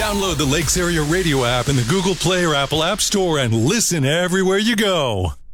Download the Lakes Area Radio app in the Google Play or Apple App Store and listen everywhere you go.